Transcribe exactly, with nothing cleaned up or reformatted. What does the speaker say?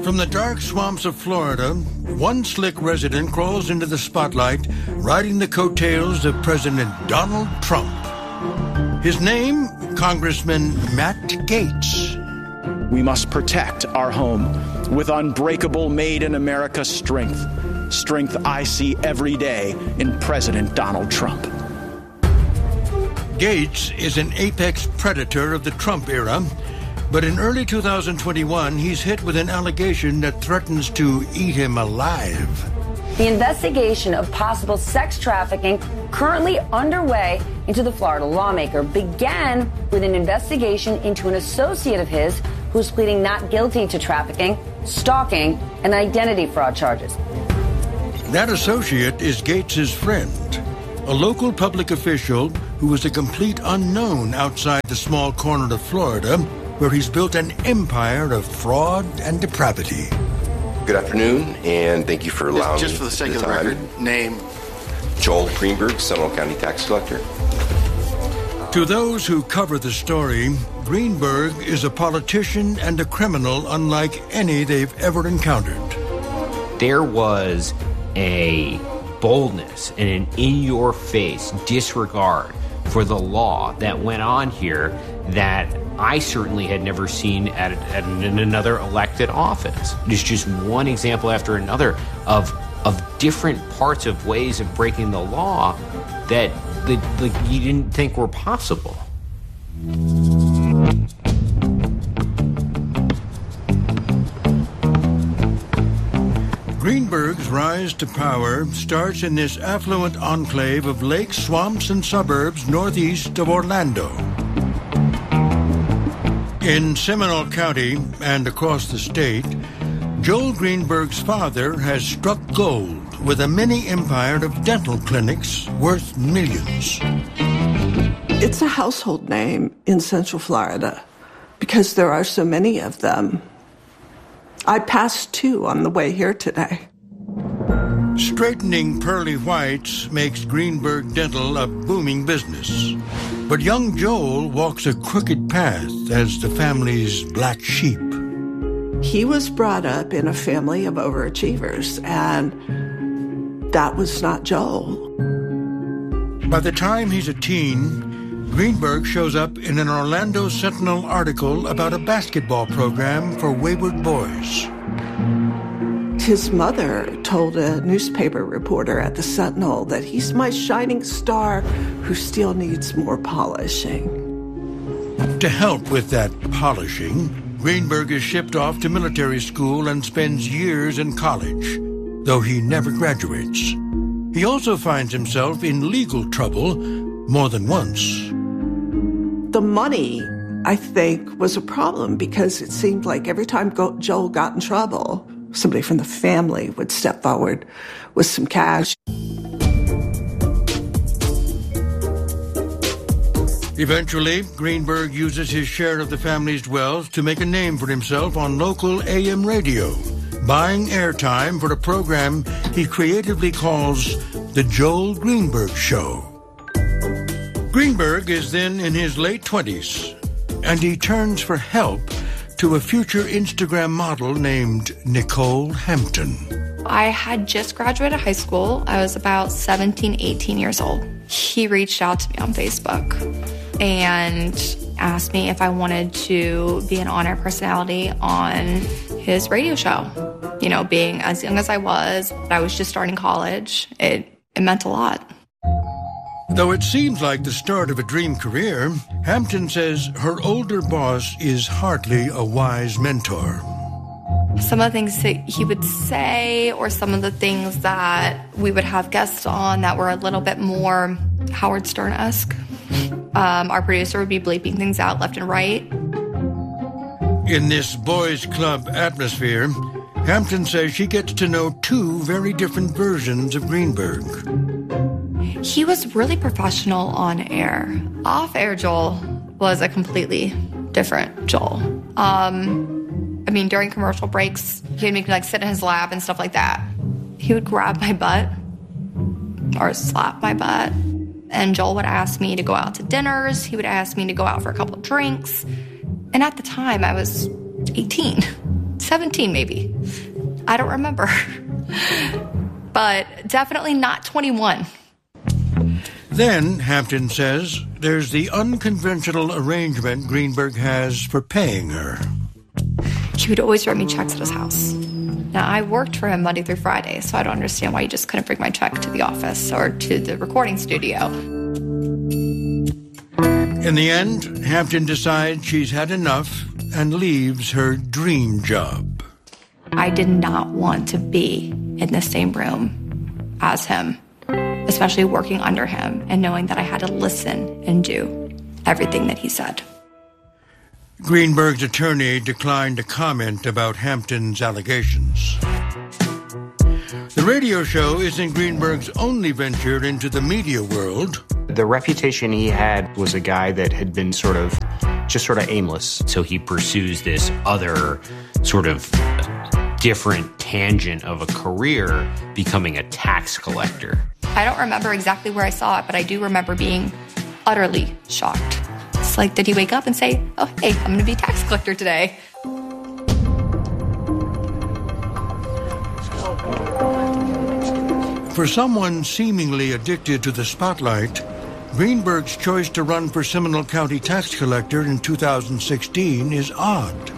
From the dark swamps of Florida, one slick resident crawls into the spotlight, riding the coattails of President Donald Trump. His name, Congressman Matt Gaetz. We must protect our home with unbreakable made-in-America strength. Strength I see every day in President Donald Trump. Gaetz is an apex predator of the Trump era, but in early two thousand twenty-one, he's hit with an allegation that threatens to eat him alive. The investigation of possible sex trafficking currently underway into the Florida lawmaker began with an investigation into an associate of his who's pleading not guilty to trafficking, stalking, and identity fraud charges. That associate is Gaetz's friend, a local public official who is a complete unknown outside the small corner of Florida, where he's built an empire of fraud and depravity. Good afternoon, and thank you for allowing Just, just for the sake the of the time. record, name. Joel Greenberg, Seminole County Tax Collector. To those who cover the story, Greenberg is a politician and a criminal unlike any they've ever encountered. There was a boldness and an in-your-face disregard for the law that went on here that I certainly had never seen at, at another elected office. It's just one example after another of of different parts of ways of breaking the law that, that, that you didn't think were possible. Greenberg's rise to power starts in this affluent enclave of lakes, swamps, and suburbs northeast of Orlando. In Seminole County and across the state, Joel Greenberg's father has struck gold with a mini empire of dental clinics worth millions. It's a household name in Central Florida because there are so many of them. I passed two on the way here today. Straightening pearly whites makes Greenberg Dental a booming business. But young Joel walks a crooked path as the family's black sheep. He was brought up in a family of overachievers, and that was not Joel. By the time he's a teen, Greenberg shows up in an Orlando Sentinel article about a basketball program for wayward boys. His mother told a newspaper reporter at the Sentinel that he's my shining star who still needs more polishing. To help with that polishing, Greenberg is shipped off to military school and spends years in college, though he never graduates. He also finds himself in legal trouble more than once. The money, I think, was a problem because it seemed like every time Go- Joel got in trouble, somebody from the family would step forward with some cash. Eventually, Greenberg uses his share of the family's wealth to make a name for himself on local A M radio, buying airtime for a program he creatively calls The Joel Greenberg Show. Greenberg is then in his late twenties, and he turns for help to a future Instagram model named Nicole Hampton. I had just graduated high school. I was about seventeen, eighteen years old. He reached out to me on Facebook and asked me if I wanted to be an on-air personality on his radio show. You know, being as young as I was, I was just starting college. It, it meant a lot. Though it seems like the start of a dream career, Hampton says her older boss is hardly a wise mentor. Some of the things that he would say or some of the things that we would have guests on that were a little bit more Howard Stern-esque. Um, our producer would be bleeping things out left and right. In this boys' club atmosphere, Hampton says she gets to know two very different versions of Greenberg. He was really professional on air. Off air, Joel was a completely different Joel. Um, I mean, during commercial breaks, he would make me like sit in his lap and stuff like that. He would grab my butt or slap my butt. And Joel would ask me to go out to dinners. He would ask me to go out for a couple of drinks. And at the time, I was eighteen. seventeen maybe. I don't remember. But definitely not twenty-one. Then, Hampton says, there's the unconventional arrangement Greenberg has for paying her. He would always write me checks at his house. Now, I worked for him Monday through Friday, so I don't understand why you just couldn't bring my check to the office or to the recording studio. In the end, Hampton decides she's had enough and leaves her dream job. I did not want to be in the same room as him, especially working under him and knowing that I had to listen and do everything that he said. Greenberg's attorney declined to comment about Hampton's allegations. The radio show isn't Greenberg's only venture into the media world. The reputation he had was a guy that had been sort of, just sort of aimless. So he pursues this other sort of different tangent of a career, becoming a tax collector. I don't remember exactly where I saw it, but I do remember being utterly shocked. It's like, did he wake up and say, oh, hey, I'm going to be a tax collector today? For someone seemingly addicted to the spotlight, Greenberg's choice to run for Seminole County tax collector in two thousand sixteen is odd.